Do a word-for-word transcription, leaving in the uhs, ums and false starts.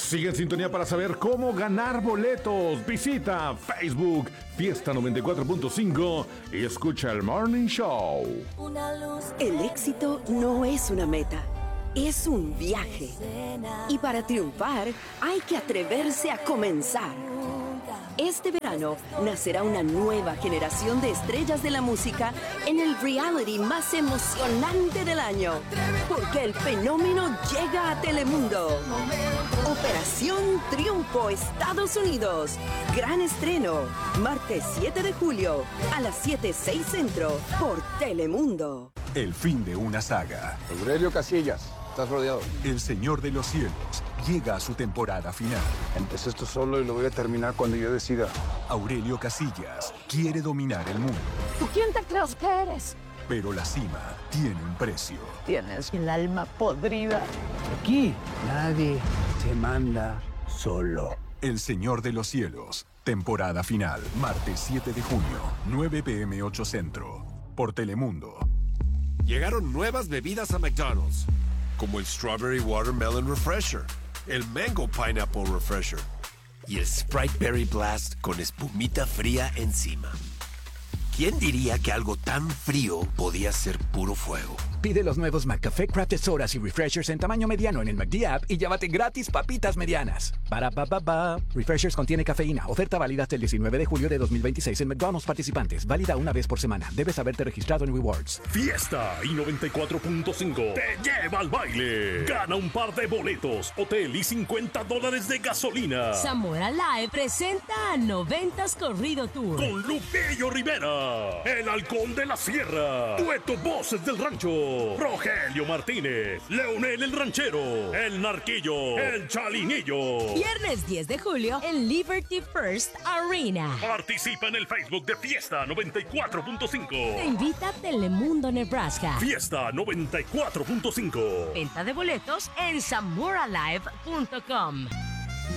Sigue en sintonía para saber cómo ganar boletos. Visita Facebook Fiesta noventa y cuatro punto cinco y escucha el Morning Show. El éxito no es una meta, es un viaje. Y para triunfar hay que atreverse a comenzar. Este verano nacerá una nueva generación de estrellas de la música en el reality más emocionante del año. Porque el fenómeno llega a Telemundo. Operación Triunfo Estados Unidos. Gran estreno. Martes siete de julio a las siete seis centro por Telemundo. El fin de una saga. Aurelio Casillas, estás rodeado. El Señor de los Cielos llega a su temporada final. Empecé esto solo y lo voy a terminar cuando yo decida. Aurelio Casillas quiere dominar el mundo. ¿Tú quién te crees que eres? Pero la cima tiene un precio. Tienes el alma podrida. Aquí nadie se manda solo. El Señor de los Cielos, temporada final, martes siete de junio, nueve p m ocho centro, por Telemundo. Llegaron nuevas bebidas a McDonald's, como el Strawberry Watermelon Refresher, el Mango Pineapple Refresher y el Sprite Berry Blast con espumita fría encima. ¿Quién diría que algo tan frío podía ser puro fuego? Pide los nuevos McCafé Crafted Sodas y Refreshers en tamaño mediano en el McD App y llévate gratis papitas medianas. Para pa pa pa. Refreshers contiene cafeína. Oferta válida hasta el diecinueve de julio de dos mil veintiséis en McDonald's participantes. Válida una vez por semana. Debes haberte registrado en Rewards. Fiesta y noventa y cuatro punto cinco te lleva al baile. Gana un par de boletos, hotel y cincuenta dólares de gasolina. Zamora Live presenta a noventas Corrido Tour. Con Lupillo Rivera, el Halcón de la Sierra, Dueto Voces del Rancho, Rogelio Martínez, Leonel el Ranchero, El Narquillo, El Chalinillo. Viernes diez de julio en Liberty First Arena. Participa en el Facebook de Fiesta noventa y cuatro punto cinco. Te invita Telemundo, Nebraska. Fiesta noventa y cuatro punto cinco. Venta de boletos en zamora live punto com.